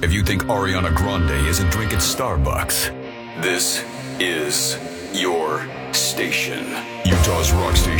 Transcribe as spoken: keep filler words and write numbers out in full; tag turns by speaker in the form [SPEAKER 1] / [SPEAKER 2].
[SPEAKER 1] if you think Ariana Grande isn't drinking Starbucks, this is your station. Utah's rock station.